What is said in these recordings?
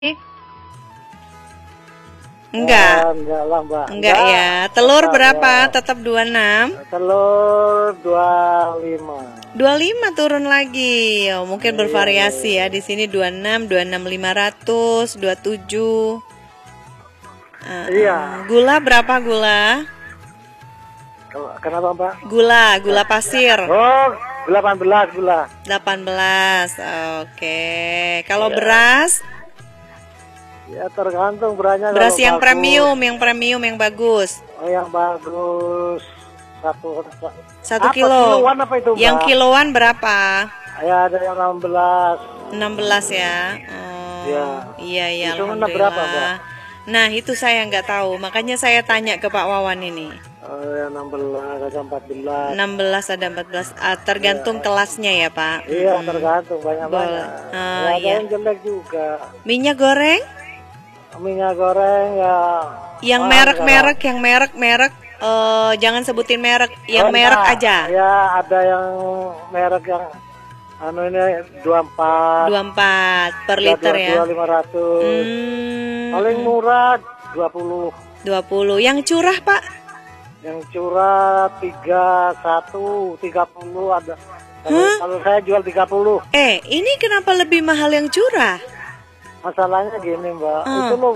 Enggak. Enggak lah, Mbak. Enggak ya. Telur Tetap, berapa? ya. Tetap 26. Telur 25. 25 turun lagi. Oh, mungkin bervariasi ya. Di sini 26, 26.500, 27. Iya. Gula berapa gula? Kenapa, Mbak? Gula pasir. Oh, 18 gula. 18. Oke. Kalau Iya. beras? Ya tergantung berannya. Beras kalau yang bagus. premium yang bagus. Oh, yang bagus. Satu Apa, kilo. kiloan apa itu, Mbak? Yang kiloan berapa? Ya ada yang 16. 16 ya. Oh, Ya. iya Itu mana alhamdulillah. berapa, Mbak? Nah itu saya nggak tahu, makanya saya tanya ke Pak Wawan ini. Oh, ya 16, ada 14. 16 ada 14, tergantung kelasnya ya Pak. Iya, tergantung banyak. Boleh. Ya, ada Iya. yang jelek juga. Minyak goreng? Minyak goreng ya. Yang merek, jangan sebutin merek, yang merek enggak. aja. Ya ada yang merek yang ini 24 per liter ya. 500. Paling murah 20. 20. Yang curah Pak? Yang curah 30 ada. Kalau saya jual 30. Ini kenapa lebih mahal yang curah? Masalahnya gini, Mbak. Itu loh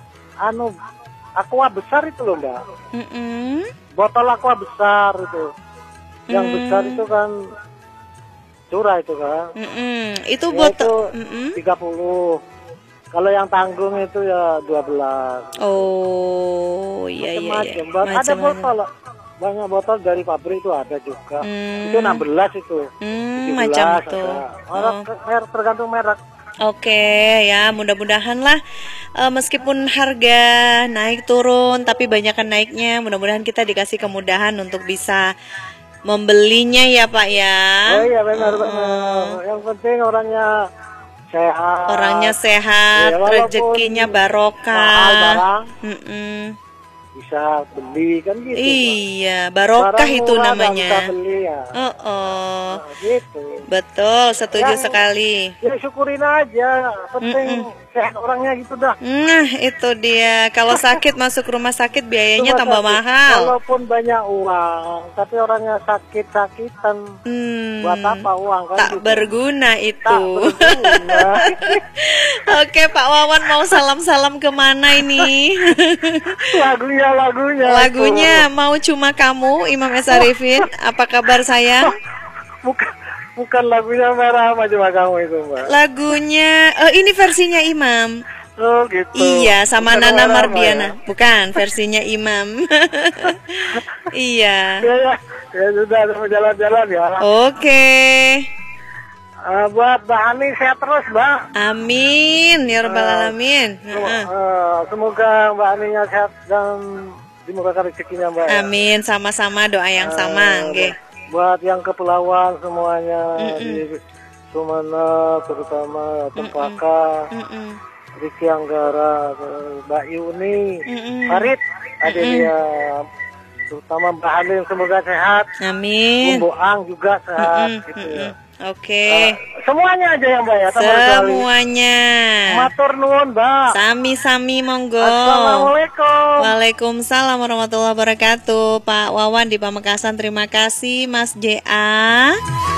aqua besar itu loh, Mbak. Botol aqua besar itu. Yang besar itu kan curah itu kan. Itu Ya, botol itu 30. Kalau yang tanggung itu ya 12. Oh, iya. Macam-macam, Mbak. Ada botol, banyak botol dari pabrik itu ada juga. Itu 16 itu. 17 macam tuh. ada. Tergantung merek. Oke ya, mudah-mudahan lah meskipun harga naik turun tapi banyakan naiknya, mudah-mudahan kita dikasih kemudahan untuk bisa membelinya ya Pak ya. Oh iya benar. Yang penting orangnya sehat. Ya, rezekinya barokah. Barang bisa beli kan gitu. Iya, barokah Barang itu murah namanya. bisa beli ya. Nah, gitu. Betul, setuju sekali. Ya syukurin aja, penting sehat orangnya gitu dah. Nah, itu dia. Kalau sakit masuk rumah sakit biayanya tambah mahal. Walaupun banyak uang, tapi orangnya sakit-sakitan. Buat apa uang kan? Tak gitu. berguna itu. Tak berguna. Oke, Pak Wawan mau salam-salam kemana ini? Lagunya mau cuma kamu, Imam S. Arifin. Apa kabar sayang? Bukan lagunya Merah Cuma Kamu itu, Mbak. Lagunya, ini versinya Imam. Oh gitu. Iya, sama Bukan Nana Merah, Mardiana. ya? Bukan, versinya Imam. Iya. Ya sudah, mau jalan-jalan ya. Oke. Buat Mbak Ani sehat terus, Mbak. Amin, ya rabbal alamin. Semoga Mbak Aninya sehat dan dimurahkan rezekinya, Mbak. Amin, sama-sama, doa yang sama, nggih. Buat yang kepulauan semuanya di Sumenep terutama Cempaka, Riki Anggara, Mbak Yuni, Farid, Adelia, terutama Mbak Halim semoga sehat. Amin. Bu Boang juga sehat gitu ya. Oke. Semuanya aja ya, Mbak ya. Semuanya. Matur nuwun, Mbak. Sami-sami monggo. Assalamualaikum. Waalaikumsalam warahmatullahi wabarakatuh. Pak Wawan di Pamekasan, terima kasih Mas JA.